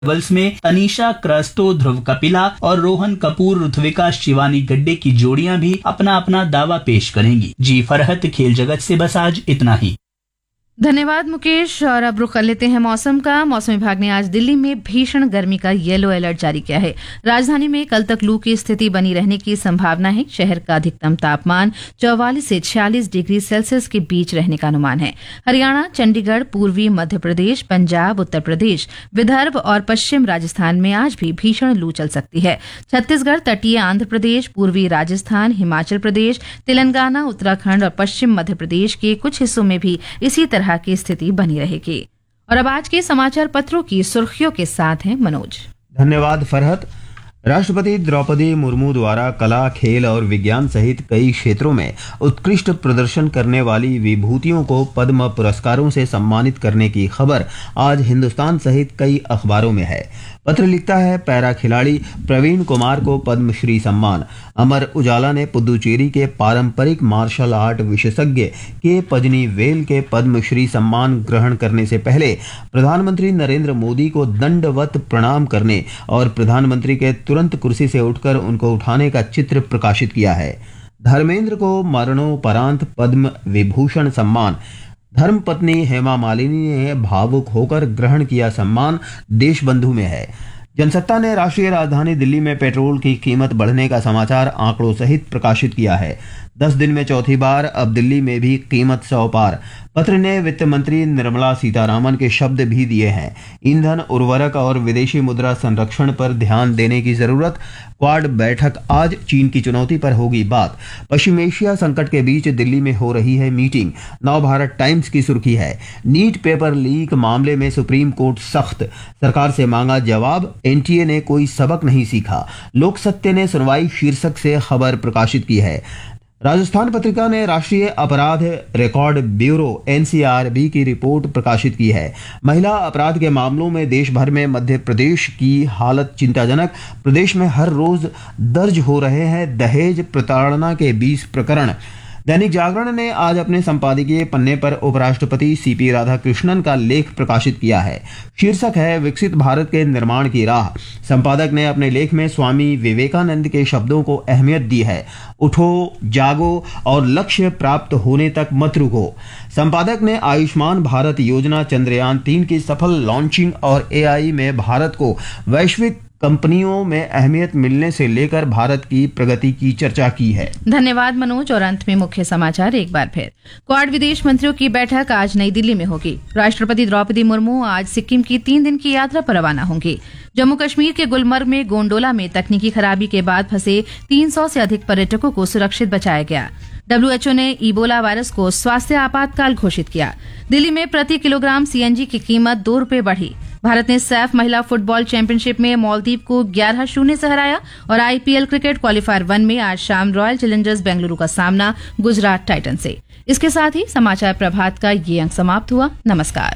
Doubles में तनीषा क्रस्तो, ध्रुव कपिला और रोहन कपूर, ऋत्विका शिवानी गड्डे की जोड़ियां भी अपना अपना दावा पेश करेंगी। जी फरहत, खेल जगत से बस आज इतना ही। धन्यवाद मुकेश। और अब रुख कर लेते हैं मौसम का। मौसम विभाग ने आज दिल्ली में भीषण गर्मी का येलो अलर्ट जारी किया है। राजधानी में कल तक लू की स्थिति बनी रहने की संभावना है। शहर का अधिकतम तापमान 44 से 46 डिग्री सेल्सियस के बीच रहने का अनुमान है। हरियाणा, चंडीगढ़, पूर्वी मध्य प्रदेश, पंजाब, उत्तर प्रदेश, विदर्भ और पश्चिम राजस्थान में आज भी भीषण लू चल सकती है। छत्तीसगढ़, तटीय आंध्र प्रदेश, पूर्वी राजस्थान, हिमाचल प्रदेश, तेलंगाना, उत्तराखंड और पश्चिम मध्य प्रदेश के कुछ हिस्सों में भी इसी तरह की स्थिति बनी रहेगी। और अब आज के समाचार पत्रों की सुर्खियों के साथ हैं मनोज। धन्यवाद फरहत। राष्ट्रपति द्रौपदी मुर्मू द्वारा कला, खेल और विज्ञान सहित कई क्षेत्रों में उत्कृष्ट प्रदर्शन करने वाली विभूतियों को पद्म पुरस्कारों से सम्मानित करने की खबर आज हिंदुस्तान सहित कई अखबारों में है। पत्र लिखता है, पैरा खिलाड़ी प्रवीण कुमार को पद्मश्री सम्मान। अमर उजाला ने पुदुचेरी के पारंपरिक मार्शल आर्ट विशेषज्ञ के पजनी वेल के पद्मश्री सम्मान ग्रहण करने से पहले प्रधानमंत्री नरेंद्र मोदी को दंडवत प्रणाम करने और प्रधानमंत्री के तुरंत कुर्सी से उठकर उनको उठाने का चित्र प्रकाशित किया है। धर्मेंद्र को मरणोपरांत पद्म विभूषण सम्मान। धर्मपत्नी हेमा मालिनी ने भावुक होकर ग्रहण किया सम्मान। देशबंधु में है। जनसत्ता ने राष्ट्रीय राजधानी दिल्ली में पेट्रोल की कीमत बढ़ने का समाचार आंकड़ों सहित प्रकाशित किया है। 10 दिन में चौथी बार अब दिल्ली में भी कीमत 100 पार। पत्र ने वित्त मंत्री निर्मला सीतारामन के शब्द भी दिए हैं। ईंधन, उर्वरक और विदेशी मुद्रा संरक्षण पर ध्यान देने की जरूरत। क्वाड बैठक आज, चीन की चुनौती पर होगी बात। पश्चिम एशिया संकट के बीच दिल्ली में हो रही है मीटिंग। नवभारत टाइम्स की सुर्खी है, नीट पेपर लीक मामले में सुप्रीम कोर्ट सख्त, सरकार से मांगा जवाब। एनटीए ने कोई सबक नहीं सीखा, लोक सत्य ने सुनवाई शीर्षक से खबर प्रकाशित की है। राजस्थान पत्रिका ने राष्ट्रीय अपराध रिकॉर्ड ब्यूरो एनसीआरबी की रिपोर्ट प्रकाशित की है। महिला अपराध के मामलों में देश भर में मध्य प्रदेश की हालत चिंताजनक। प्रदेश में हर रोज दर्ज हो रहे हैं दहेज प्रताड़ना के 20 प्रकरण। दैनिक जागरण ने आज अपने संपादकीय पन्ने पर उपराष्ट्रपति सीपी राधाकृष्णन का लेख प्रकाशित किया है। शीर्षक है, विकसित भारत के निर्माण की राह। संपादक ने अपने लेख में स्वामी विवेकानंद के शब्दों को अहमियत दी है, उठो, जागो और लक्ष्य प्राप्त होने तक मत रुको। संपादक ने आयुष्मान भारत योजना, चंद्रयान 3 की सफल लॉन्चिंग और एआई में भारत को वैश्विक कंपनियों में अहमियत मिलने से लेकर भारत की प्रगति की चर्चा की है। धन्यवाद मनोज। और अंत में मुख्य समाचार एक बार फिर। क्वाड विदेश मंत्रियों की बैठक आज नई दिल्ली में होगी। राष्ट्रपति द्रौपदी मुर्मू आज सिक्किम की 3 दिन की यात्रा पर रवाना होंगी। जम्मू कश्मीर के गुलमर्ग में गोंडोला में तकनीकी खराबी के बाद फंसे 300 से अधिक पर्यटकों को सुरक्षित बचाया गया। WHO ने इबोला वायरस को स्वास्थ्य आपातकाल घोषित किया। दिल्ली में प्रति किलोग्राम सीएनजी की कीमत 2 रुपये बढ़ी। भारत ने सैफ महिला फुटबॉल चैंपियनशिप में मालदीव को 11-0 से हराया। और आईपीएल क्रिकेट क्वालिफायर 1 में आज शाम रॉयल चैलेंजर्स बेंगलुरु का सामना गुजरात टाइटन से। इसके साथ ही समाचार प्रभात का ये अंक समाप्त हुआ। नमस्कार।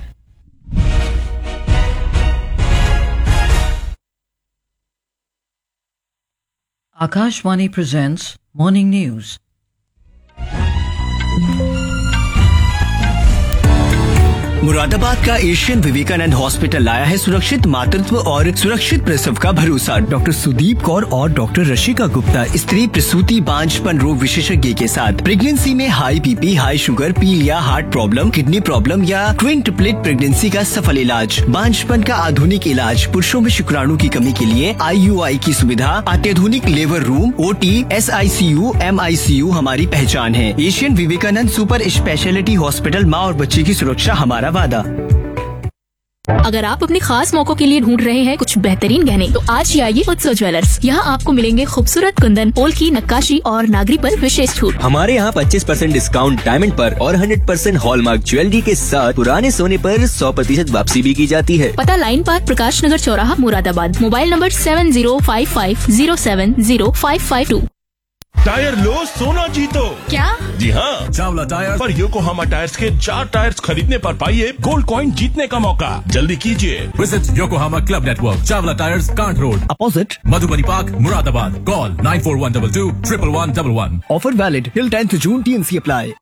Akashvani presents Morning News. Moradabad का एशियन विवेकानंद हॉस्पिटल लाया है सुरक्षित मातृत्व और सुरक्षित प्रसव का भरोसा। डॉक्टर सुदीप कौर और डॉक्टर रशिका गुप्ता स्त्री प्रसूति बांझपन रोग विशेषज्ञ के साथ प्रेगनेंसी में हाई बीपी, हाई शुगर, पीलिया, हार्ट प्रॉब्लम, किडनी प्रॉब्लम या ट्विन ट्रिपलेट प्रेगनेंसी का सफल इलाज। बांझपन का आधुनिक इलाज, पुरुषों में शुक्राणु की कमी के लिए IUI की सुविधा, अत्याधुनिक labour room, OT, SICU, MICU हमारी पहचान है। Asian Vivekananda super speciality hospital, माँ और बच्चे की सुरक्षा हमारा वादा। अगर आप अपने खास मौकों के लिए ढूंढ रहे हैं कुछ बेहतरीन गहने, तो आज ही आइए उत्सव ज्वेलर्स। यहाँ आपको मिलेंगे खूबसूरत कुंदन, पोल की नक्काशी और नागरी पर विशेष छूट। हमारे यहाँ 25% डिस्काउंट डायमंड पर और 100% हॉलमार्क ज्वेलरी के साथ पुराने सोने पर 100% वापसी भी की जाती है। पता लाइन पार्क, प्रकाश नगर चौराहा, मुरादाबाद। Mobile number 7055070552। टायर लो, सोना जीतो। क्या? जी हाँ, चावला टायर पर योकोहामा टायर्स के 4 टायर्स खरीदने पर पाइए गोल्ड कॉइन जीतने का मौका। जल्दी कीजिए। Visit Yokohama club network, Chawla tyres, can't road, opposite Madhubani park, Moradabad. Call 9412 11111। Offer valid till 10th June, TNC apply.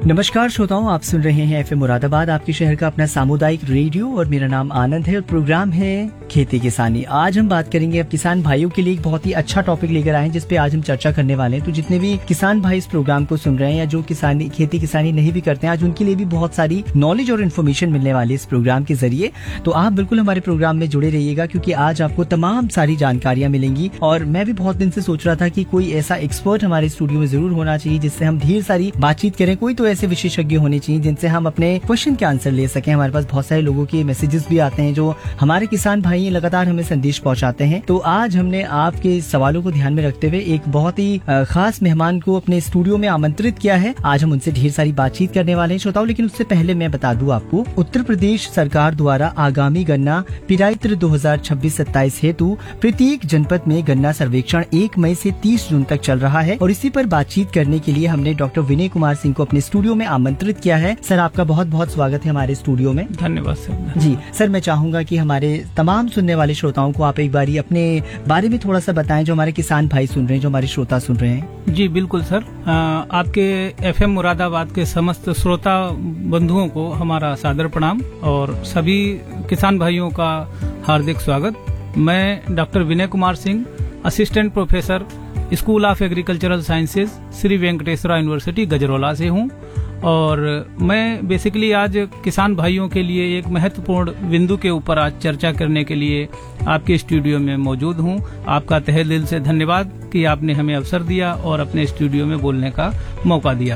नमस्कार श्रोताओं, आप सुन रहे हैं एफएम मुरादाबाद, आपके शहर का अपना सामुदायिक रेडियो, और मेरा नाम आनंद है और प्रोग्राम है खेती किसानी। आज हम बात करेंगे अब किसान भाइयों के लिए एक बहुत ही अच्छा टॉपिक लेकर आए हैं जिस पे आज हम चर्चा करने वाले हैं। तो जितने भी किसान भाई इस प्रोग्राम को सुन रहे हैं या जो किसानी खेती किसानी नहीं भी करते हैं, आज उनके लिए भी बहुत सारी नॉलेज और इन्फॉर्मेशन मिलने वाली है इस प्रोग्राम के जरिए। तो आप बिल्कुल हमारे प्रोग्राम में जुड़े रहिएगा क्योंकि आज आपको तमाम सारी जानकारियां मिलेंगी। और मैं भी बहुत दिन से सोच रहा था कि कोई ऐसा एक्सपर्ट हमारे स्टूडियो में जरूर होना चाहिए जिससे हम ढेर सारी बातचीत करें। कोई तो ऐसे विशेषज्ञ होने चाहिए जिनसे हम अपने क्वेश्चन के आंसर ले सकें। हमारे पास बहुत सारे लोगों के मैसेजेस भी आते हैं जो हमारे किसान भाई लगातार हमें संदेश पहुंचाते हैं। तो आज हमने आपके सवालों को ध्यान में रखते हुए एक बहुत ही खास मेहमान को अपने स्टूडियो में आमंत्रित किया है। आज हम उनसे ढेर सारी बातचीत करने वाले हैं श्रोताओं, लेकिन उससे पहले मैं बता दूं आपको, उत्तर प्रदेश सरकार द्वारा आगामी गन्ना पिरायत्र 2026-27 हेतु प्रत्येक जनपद में गन्ना सर्वेक्षण 1 मई से 30 जून तक चल रहा है। और इसी पर बातचीत करने के लिए हमने डॉक्टर विनय कुमार सिंह को अपने स्टूडियो में आमंत्रित किया है। सर, आपका बहुत बहुत स्वागत है हमारे स्टूडियो में। धन्यवाद सर। जी सर, मैं चाहूंगा कि हमारे तमाम सुनने वाले श्रोताओं को आप एक बारी अपने बारे में थोड़ा सा बताएं, जो हमारे किसान भाई सुन रहे हैं, जो हमारे श्रोता सुन रहे हैं। जी बिल्कुल सर, आपके एफएम मुरादाबाद के समस्त श्रोता बंधुओं को हमारा सादर प्रणाम और सभी किसान भाइयों का हार्दिक स्वागत। मैं doctor Vinay Kumar Singh, assistant professor school of agricultural sciences, Shri Venkateswara university Gajraula से हूँ। और मैं बेसिकली आज किसान भाइयों के लिए एक महत्वपूर्ण बिंदु के ऊपर आज चर्चा करने के लिए आपके स्टूडियो में मौजूद हूं। आपका तहे दिल से धन्यवाद कि आपने हमें अवसर दिया और अपने स्टूडियो में बोलने का मौका दिया।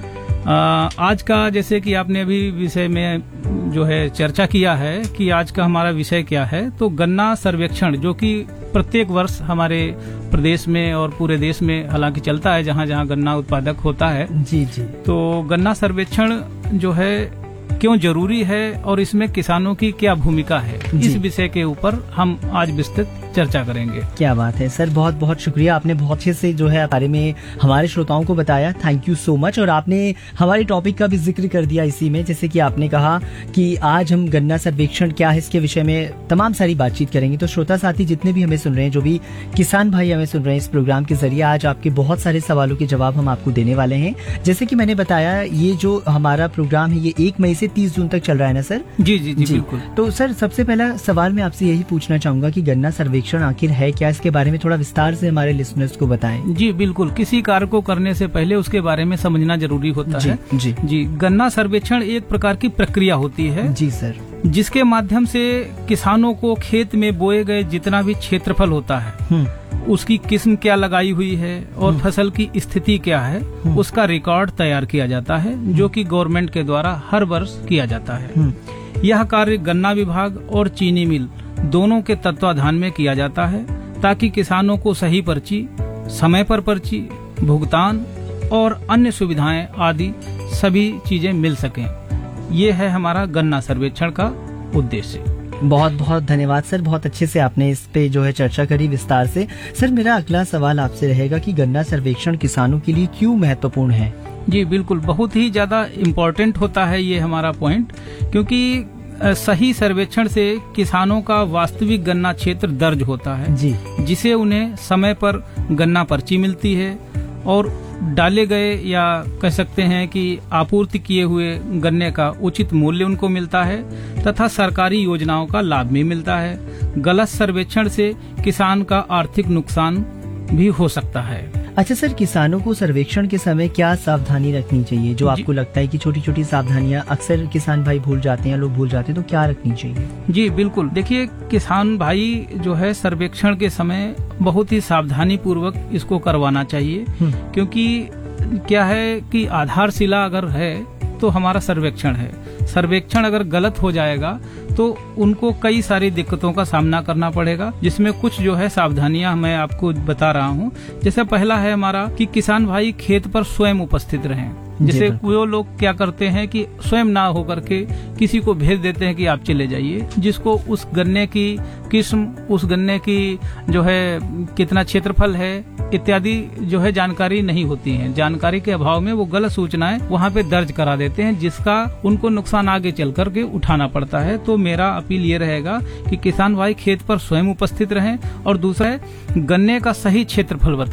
आज का, जैसे कि आपने अभी विषय में जो है चर्चा किया है कि आज का हमारा विषय क्या है, तो गन्ना सर्वेक्षण, जो कि प्रत्येक वर्ष हमारे प्रदेश में और पूरे देश में हालांकि चलता है जहां जहां गन्ना उत्पादक होता है। जी जी। तो गन्ना सर्वेक्षण जो है क्यों जरूरी है और इसमें किसानों की क्या भूमिका है, इस विषय के ऊपर हम आज विस्तृत चर्चा करेंगे। क्या बात है सर, बहुत बहुत शुक्रिया, आपने बहुत अच्छे से जो है बारे में हमारे श्रोताओं को बताया। Thank you so much. और आपने हमारे टॉपिक का भी जिक्र कर दिया इसी में, जैसे कि आपने कहा कि आज हम गन्ना सर्वेक्षण क्या है इसके विषय में तमाम सारी बातचीत करेंगे। तो श्रोता साथी जितने भी हमें सुन रहे हैं, जो भी किसान भाई हमें सुन रहे हैं इस प्रोग्राम के जरिए, आज आपके बहुत सारे सवालों के जवाब हम आपको देने वाले हैं। जैसे कि मैंने बताया, ये जो हमारा प्रोग्राम है ये 1 मई से 30 जून तक चल रहा है ना सर? जी जी जी, बिल्कुल। तो सर, सबसे पहला सवाल मैं आपसे यही पूछना चाहूंगा कि गन्ना सर्वेक्षण आखिर है क्या, इसके बारे में थोड़ा विस्तार से हमारे लिसनर्स को बताएं। जी बिल्कुल, किसी कार्य को करने से पहले उसके बारे में समझना जरूरी होता है। जी जी। गन्ना सर्वेक्षण एक प्रकार की प्रक्रिया होती है। जी सर। जिसके माध्यम से किसानों को खेत में बोए गए जितना भी क्षेत्रफल होता है, उसकी किस्म क्या लगाई हुई है और फसल की स्थिति क्या है, उसका रिकॉर्ड तैयार किया जाता है, जो कि गवर्नमेंट के द्वारा हर वर्ष किया जाता है। यह कार्य गन्ना विभाग और चीनी मिल दोनों के तत्वाधान में किया जाता है ताकि किसानों को सही पर्ची, समय पर पर्ची, भुगतान और अन्य सुविधाएं आदि सभी चीजें मिल सकें। ये है हमारा गन्ना सर्वेक्षण का उद्देश्य। बहुत बहुत धन्यवाद सर, बहुत अच्छे से आपने इस पे जो है चर्चा करी विस्तार से। सर, मेरा अगला सवाल आपसे रहेगा कि गन्ना सर्वेक्षण किसानों के लिए क्यों महत्वपूर्ण है? जी बिल्कुल, बहुत ही ज्यादा इम्पोर्टेंट होता है ये हमारा पॉइंट, क्योंकि सही सर्वेक्षण से किसानों का वास्तविक गन्ना क्षेत्र दर्ज होता है जी, जिसे उन्हें समय पर गन्ना पर्ची मिलती है और डाले गए या कह सकते हैं कि आपूर्ति किए हुए गन्ने का उचित मूल्य उनको मिलता है तथा सरकारी योजनाओं का लाभ भी मिलता है। गलत सर्वेक्षण से किसान का आर्थिक नुकसान भी हो सकता है। अच्छा सर, किसानों को सर्वेक्षण के समय क्या सावधानी रखनी चाहिए, जो आपको लगता है कि छोटी छोटी सावधानियां अक्सर किसान भाई भूल जाते हैं, लोग भूल जाते हैं, तो क्या रखनी चाहिए? जी बिल्कुल, देखिए किसान भाई जो है सर्वेक्षण के समय बहुत ही सावधानी पूर्वक इसको करवाना चाहिए, क्योंकि क्या है कि आधारशिला अगर है तो हमारा सर्वेक्षण है। सर्वेक्षण अगर गलत हो जाएगा तो उनको कई सारी दिक्कतों का सामना करना पड़ेगा, जिसमें कुछ जो है सावधानियां मैं आपको बता रहा हूं। जैसे पहला है हमारा कि किसान भाई खेत पर स्वयं उपस्थित रहें। जैसे वो लोग क्या करते हैं कि स्वयं ना होकर के किसी को भेज देते हैं कि आप चले जाइए, जिसको उस गन्ने की किस्म, उस गन्ने की जो है कितना क्षेत्रफल है इत्यादि जो है जानकारी नहीं होती है। जानकारी के अभाव में वो गलत सूचनाएं वहाँ पे दर्ज करा देते हैं, जिसका उनको नुकसान आगे चल करके उठाना पड़ता है। तो मेरा अपील ये रहेगा कि किसान भाई खेत पर स्वयं उपस्थित रहें और दूसरा है गन्ने का सही क्षेत्रफल बताएं।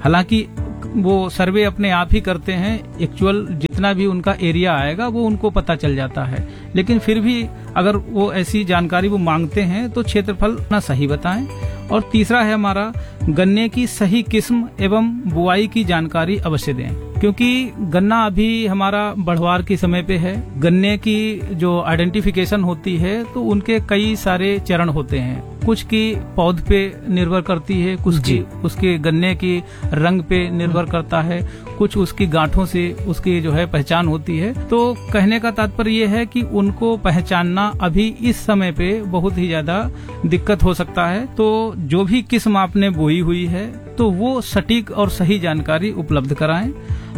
हालांकि वो सर्वे अपने आप ही करते हैं, एक्चुअल जितना भी उनका एरिया आएगा वो उनको पता चल जाता है, लेकिन फिर भी अगर वो ऐसी जानकारी वो मांगते हैं तो क्षेत्रफल अपना सही बताएं। और तीसरा है हमारा, गन्ने की सही किस्म एवं बुआई की जानकारी अवश्य दें, क्योंकि गन्ना अभी हमारा बढ़वार के समय पे है। गन्ने की जो आइडेंटिफिकेशन होती है तो उनके कई सारे चरण होते हैं, कुछ की पौध पे निर्भर करती है, कुछ की उसके गन्ने की रंग पे निर्भर करता है, कुछ उसकी गांठों से उसकी जो है पहचान होती है। तो कहने का तात्पर्य ये है कि उनको पहचानना अभी इस समय पे बहुत ही ज्यादा दिक्कत हो सकता है। तो जो भी किस्म आपने बोई हुई है तो वो सटीक और सही जानकारी उपलब्ध कराएं।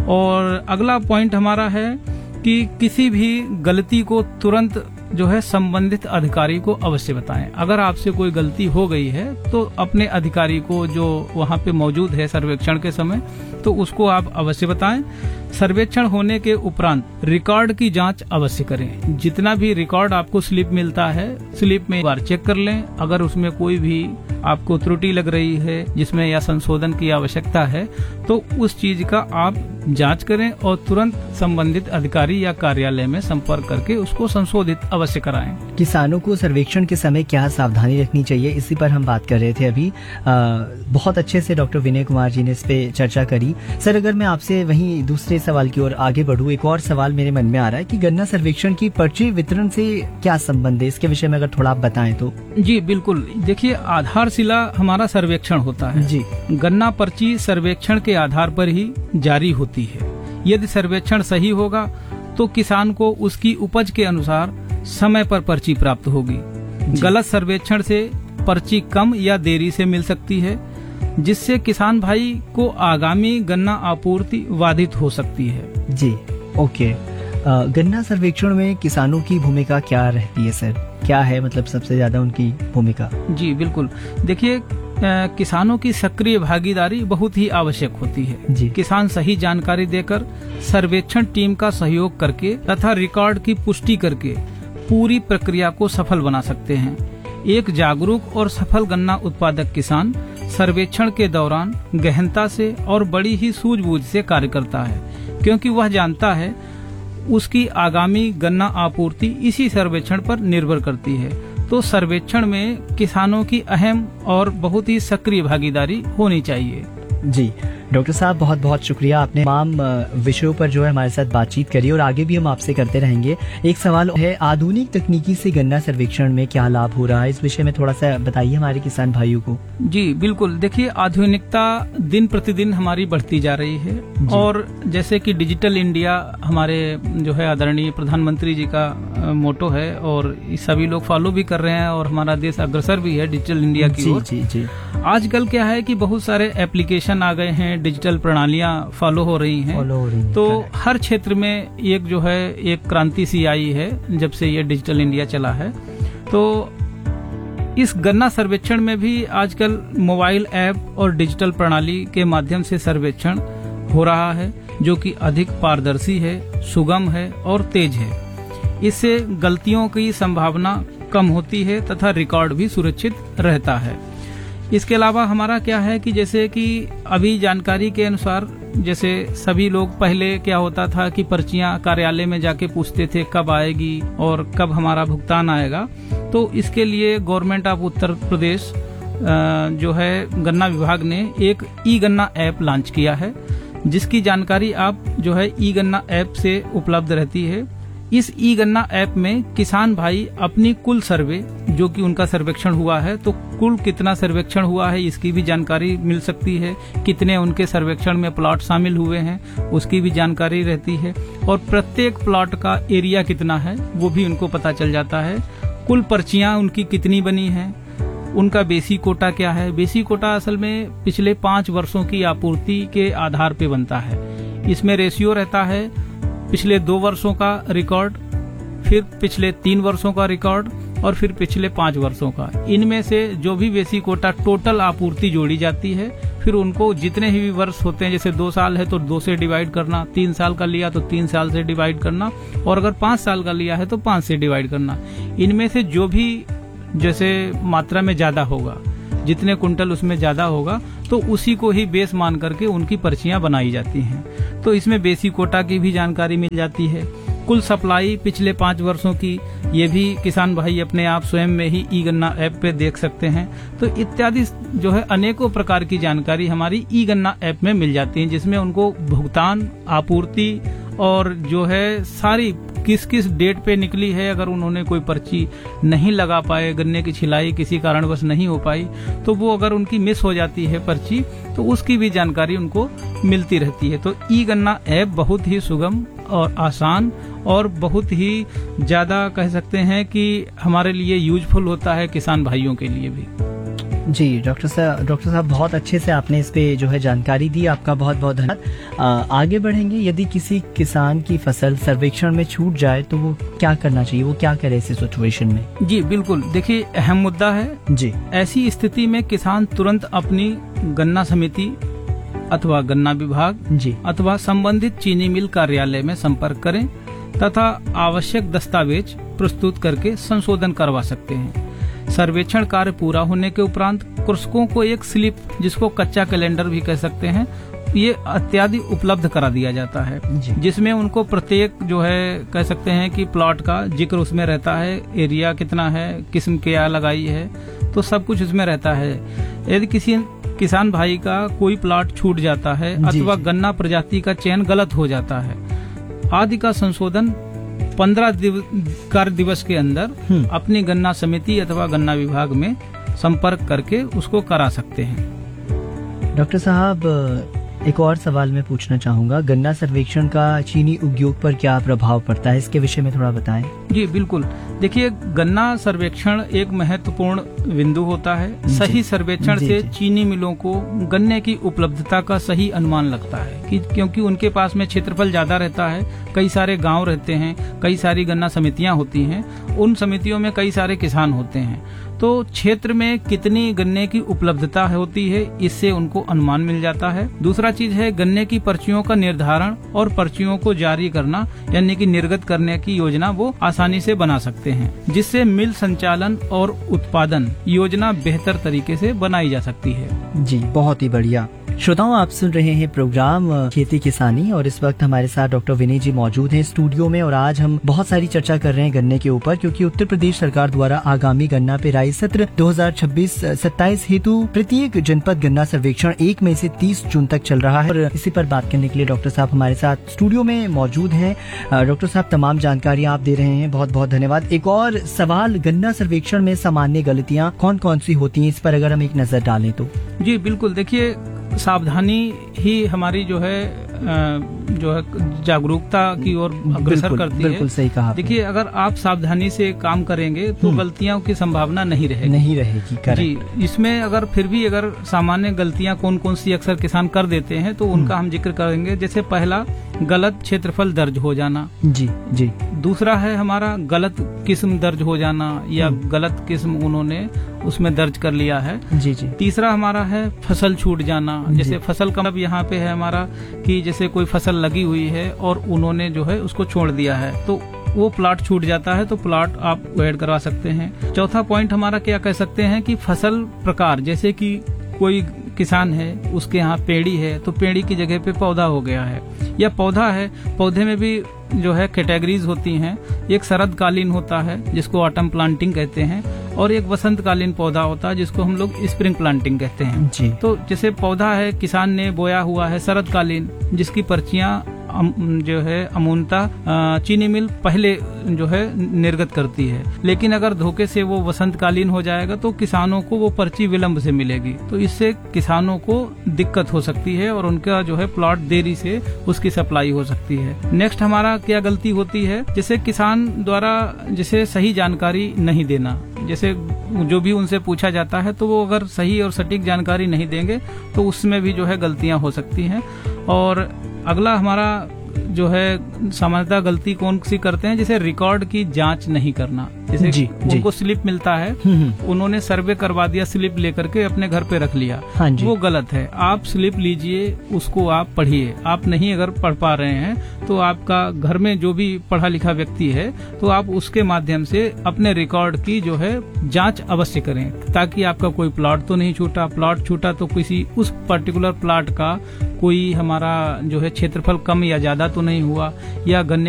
और अगला पॉइंट हमारा है कि किसी भी गलती को तुरंत जो है संबंधित अधिकारी को अवश्य बताएं। अगर आपसे कोई गलती हो गई है तो अपने अधिकारी को जो वहाँ पे मौजूद है सर्वेक्षण के समय, तो उसको आप अवश्य बताएं। सर्वेक्षण होने के उपरांत रिकॉर्ड की जांच अवश्य करें। जितना भी रिकॉर्ड आपको स्लिप मिलता है, स्लिप में एक बार चेक कर लें। अगर उसमें कोई भी आपको त्रुटि लग रही है जिसमें या संशोधन की आवश्यकता है तो उस चीज का आप जांच करें और तुरंत संबंधित अधिकारी या कार्यालय में संपर्क करके उसको संशोधित अवश्य कराएं। किसानों को सर्वेक्षण के समय क्या सावधानी रखनी चाहिए, इसी पर हम बात कर रहे थे अभी। बहुत अच्छे से डॉक्टर विनय कुमार जी ने इस पे चर्चा करी। सर, अगर मैं आपसे वहीं दूसरे सवाल की ओर आगे बढ़ूं, एक और सवाल मेरे मन में आ रहा है कि गन्ना सर्वेक्षण की पर्ची वितरण से क्या संबंध है, इसके विषय में अगर थोड़ा आप बताएं तो। जी बिल्कुल, देखिए आधारशिला हमारा सर्वेक्षण होता है जी। गन्ना पर्ची सर्वेक्षण के आधार पर ही जारी होती है। यदि सर्वेक्षण सही होगा तो किसान को उसकी उपज के अनुसार समय पर पर्ची प्राप्त होगी। गलत सर्वेक्षण से पर्ची कम या देरी से मिल सकती है, जिससे किसान भाई को आगामी गन्ना आपूर्ति बाधित हो सकती है। जी ओके। गन्ना सर्वेक्षण में किसानों की भूमिका क्या रहती है सर, क्या है मतलब सबसे ज्यादा उनकी भूमिका? जी बिल्कुल, देखिए किसानों की सक्रिय भागीदारी बहुत ही आवश्यक होती है। किसान सही जानकारी देकर सर्वेक्षण टीम का सहयोग करके तथा रिकॉर्ड की पुष्टि करके पूरी प्रक्रिया को सफल बना सकते हैं। एक जागरूक और सफल गन्ना उत्पादक किसान सर्वेक्षण के दौरान गहनता से और बड़ी ही सूझबूझ से कार्य करता है, क्योंकि वह जानता है उसकी आगामी गन्ना आपूर्ति इसी सर्वेक्षण पर निर्भर करती है। तो सर्वेक्षण में किसानों की अहम और बहुत ही सक्रिय भागीदारी होनी चाहिए। जी डॉक्टर साहब, बहुत बहुत शुक्रिया, आपने तमाम विषयों पर जो है हमारे साथ बातचीत करी और आगे भी हम आपसे करते रहेंगे। एक सवाल है, आधुनिक तकनीकी से गन्ना सर्वेक्षण में क्या लाभ हो रहा है, इस विषय में थोड़ा सा बताइए हमारे किसान भाइयों को। जी बिल्कुल, देखिए आधुनिकता दिन प्रतिदिन हमारी बढ़ती जा रही है और जैसे कि डिजिटल इंडिया हमारे जो है आदरणीय प्रधानमंत्री जी का मोटो है और सभी लोग फॉलो भी कर रहे हैं और हमारा देश अग्रसर भी है डिजिटल इंडिया की ओर। जी। आजकल क्या है कि बहुत सारे एप्लीकेशन आ गए हैं, डिजिटल प्रणालियां फॉलो हो रही हैं। तो हर क्षेत्र में एक जो है एक क्रांति सी आई है जब से ये डिजिटल इंडिया चला है। तो इस गन्ना सर्वेक्षण में भी आजकल मोबाइल ऐप और डिजिटल प्रणाली के माध्यम से सर्वेक्षण हो रहा है, जो कि अधिक पारदर्शी है, सुगम है और तेज है। इससे गलतियों की संभावना कम होती है तथा रिकॉर्ड भी सुरक्षित रहता है। इसके अलावा हमारा क्या है कि जैसे कि अभी जानकारी के अनुसार जैसे सभी लोग पहले क्या होता था कि पर्चियां कार्यालय में जाके पूछते थे कब आएगी और कब हमारा भुगतान आएगा। तो इसके लिए गवर्नमेंट ऑफ उत्तर प्रदेश जो है गन्ना विभाग ने एक ई गन्ना ऐप लॉन्च किया है, जिसकी जानकारी आप जो है ई गन्ना ऐप से उपलब्ध रहती है। इस ई गन्ना ऐप में किसान भाई अपनी कुल सर्वे जो कि उनका सर्वेक्षण हुआ है, तो कुल कितना सर्वेक्षण हुआ है इसकी भी जानकारी मिल सकती है, कितने उनके सर्वेक्षण में प्लॉट शामिल हुए हैं उसकी भी जानकारी रहती है और प्रत्येक प्लॉट का एरिया कितना है वो भी उनको पता चल जाता है। कुल पर्चियां उनकी कितनी बनी हैं, उनका बेसिक कोटा क्या है। बेसिक कोटा असल में पिछले 5 वर्षों की आपूर्ति के आधार पे बनता है। इसमें रेशियो रहता है पिछले 2 वर्षों का रिकॉर्ड, फिर पिछले 3 वर्षों का रिकॉर्ड और फिर पिछले 5 वर्षों का। इनमें से जो भी बेसिक कोटा टोटल आपूर्ति जोड़ी जाती है, फिर उनको जितने ही वर्ष होते हैं, जैसे 2 साल है तो 2 से डिवाइड करना, 3 साल का लिया तो 3 साल से डिवाइड करना और अगर 5 साल का लिया है तो 5 से डिवाइड करना। इनमें से जो भी जैसे मात्रा में ज्यादा होगा, जितने कुंटल उसमें ज्यादा होगा तो उसी को ही बेस मान करके उनकी पर्चियां बनाई जाती हैं। तो इसमें बेसिक कोटा की भी जानकारी मिल जाती है। कुल सप्लाई पिछले 5 वर्षों की ये भी किसान भाई अपने आप स्वयं में ही ई गन्ना ऐप पे देख सकते हैं। तो इत्यादि जो है अनेकों प्रकार की जानकारी हमारी ई गन्ना ऐप में मिल जाती है, जिसमें उनको भुगतान, आपूर्ति और जो है सारी किस किस डेट पे निकली है, अगर उन्होंने कोई पर्ची नहीं लगा पाए, गन्ने की छिलाई किसी कारणवश नहीं हो पाई, तो वो अगर उनकी मिस हो जाती है पर्ची तो उसकी भी जानकारी उनको मिलती रहती है। तो ई गन्ना ऐप बहुत ही सुगम और आसान और बहुत ही ज्यादा कह सकते हैं कि हमारे लिए यूजफुल होता है, किसान भाइयों के लिए भी। जी डॉक्टर साहब बहुत अच्छे से आपने इस पे जो है जानकारी दी, आपका बहुत बहुत धन्यवाद। आगे बढ़ेंगे, यदि किसी किसान की फसल सर्वेक्षण में छूट जाए तो वो क्या करना चाहिए, वो क्या करे ऐसी सिचुएशन में? जी बिल्कुल, देखिए अहम मुद्दा है जी। ऐसी स्थिति में किसान तुरंत अपनी गन्ना समिति अथवा गन्ना विभाग जी अथवा संबंधित चीनी मिल कार्यालय में संपर्क करें तथा आवश्यक दस्तावेज प्रस्तुत करके संशोधन करवा सकते हैं। सर्वेक्षण कार्य पूरा होने के उपरांत कृषकों को एक स्लिप, जिसको कच्चा कैलेंडर भी कह सकते हैं, ये इत्यादि उपलब्ध करा दिया जाता है, जिसमें उनको प्रत्येक जो है कह सकते हैं कि प्लॉट का जिक्र उसमें रहता है, एरिया कितना है, किस्म क्या लगाई है, तो सब कुछ उसमें रहता है। यदि किसी किसान भाई का कोई प्लॉट छूट जाता है अथवा गन्ना प्रजाति का चयन गलत हो जाता है, आदि का संशोधन 15 कार्य दिवस के अंदर अपनी गन्ना समिति अथवा गन्ना विभाग में संपर्क करके उसको करा सकते हैं। डॉक्टर साहब एक और सवाल मैं पूछना चाहूंगा, गन्ना सर्वेक्षण का चीनी उद्योग पर क्या प्रभाव पड़ता है, इसके विषय में थोड़ा बताएं। जी बिल्कुल, देखिए गन्ना सर्वेक्षण एक महत्वपूर्ण बिंदु होता है। सही सर्वेक्षण से चीनी मिलों को गन्ने की उपलब्धता का सही अनुमान लगता है क्योंकि उनके पास में क्षेत्रफल ज्यादा रहता है, कई सारे गांव रहते हैं, कई सारी गन्ना समितियां होती हैं, उन समितियों में कई सारे किसान होते हैं, तो क्षेत्र में कितनी गन्ने की उपलब्धता होती है इससे उनको अनुमान मिल जाता है। दूसरा चीज है गन्ने की पर्चियों का निर्धारण और पर्चियों को जारी करना, यानी कि निर्गत करने की योजना वो आसानी से बना सकते हैं, जिससे मिल संचालन और उत्पादन योजना बेहतर तरीके से बनाई जा सकती है। जी बहुत ही बढ़िया। श्रोताओं, आप सुन रहे हैं प्रोग्राम खेती किसानी और इस वक्त हमारे साथ डॉक्टर विनय जी मौजूद हैं स्टूडियो में और आज हम बहुत सारी चर्चा कर रहे हैं गन्ने के ऊपर, क्योंकि उत्तर प्रदेश सरकार द्वारा आगामी गन्ना पेराई सत्र 2026-27 हेतु प्रत्येक जनपद गन्ना सर्वेक्षण 1 मई से 30 जून तक चल रहा है। और इसी पर बात करने के लिए डॉक्टर साहब हमारे साथ स्टूडियो में मौजूद हैं। डॉक्टर साहब तमाम जानकारी आप दे रहे हैं, बहुत बहुत धन्यवाद। एक और सवाल, गन्ना सर्वेक्षण में सामान्य गलतियाँ कौन कौन सी होती हैं, इस पर अगर हम एक नजर डालें तो? जी बिल्कुल, देखिए सावधानी ही हमारी जो है जागरूकता की ओर अग्रसर करती है। बिल्कुल सही कहा। देखिए अगर आप सावधानी से काम करेंगे तो गलतियों की संभावना नहीं रहेगी। जी, इसमें अगर फिर भी अगर सामान्य गलतियां कौन कौन सी अक्सर किसान कर देते हैं तो उनका हम जिक्र करेंगे। जैसे पहला, गलत क्षेत्रफल दर्ज हो जाना। जी जी। दूसरा है हमारा गलत किस्म दर्ज हो जाना या गलत किस्म उन्होंने उसमें दर्ज कर लिया है। जी जी। तीसरा हमारा है फसल छूट जाना। जैसे फसल का मतलब यहाँ पे है हमारा कि जैसे कोई फसल लगी हुई है और उन्होंने जो है उसको छोड़ दिया है तो वो प्लॉट छूट जाता है, तो प्लॉट आप ऐड करवा सकते हैं। चौथा पॉइंट हमारा क्या कह सकते हैं कि फसल प्रकार, जैसे कि कोई किसान है उसके यहाँ पेड़ी है तो पेड़ी की जगह पे पौधा हो गया है, या पौधा है, पौधे में भी जो है कैटेगरीज होती हैं। एक शरदकालीन होता है जिसको ऑटम प्लांटिंग कहते हैं और एक वसंतकालीन पौधा होता है जिसको हम लोग स्प्रिंग प्लांटिंग कहते हैं। जी। तो जैसे पौधा है, किसान ने बोया हुआ है शरदकालीन, जिसकी पर्चियां जो है अमूनता चीनी मिल पहले जो है निर्गत करती है, लेकिन अगर धोखे से वो वसंतकालीन हो जाएगा तो किसानों को वो पर्ची विलंब से मिलेगी, तो इससे किसानों को दिक्कत हो सकती है और उनका जो है प्लॉट देरी से उसकी सप्लाई हो सकती है। नेक्स्ट हमारा क्या गलती होती है, जैसे किसान द्वारा जैसे सही जानकारी नहीं देना, जैसे जो भी उनसे पूछा जाता है तो वो अगर सही और सटीक जानकारी नहीं देंगे तो उसमें भी जो है गलतियां हो सकती हैं। और अगला हमारा जो है सामान्यतः गलती कौन सी करते हैं, जैसे रिकॉर्ड की जांच नहीं करना। जैसे जी, जी। उनको स्लिप मिलता है, उन्होंने सर्वे करवा दिया, स्लिप लेकर के अपने घर पे रख लिया, हाँ जी। वो गलत है। आप स्लिप लीजिए, उसको आप पढ़िए। आप नहीं अगर पढ़ पा रहे हैं तो आपका घर में जो भी पढ़ा लिखा व्यक्ति है तो आप उसके माध्यम से अपने रिकॉर्ड की जो है जांच अवश्य करें, ताकि आपका कोई प्लॉट तो नहीं छूटा। प्लॉट छूटा तो किसी उस पर्टिकुलर प्लॉट का कोई हमारा जो है क्षेत्रफल कम या ज्यादा तो नहीं हुआ, या गन्ने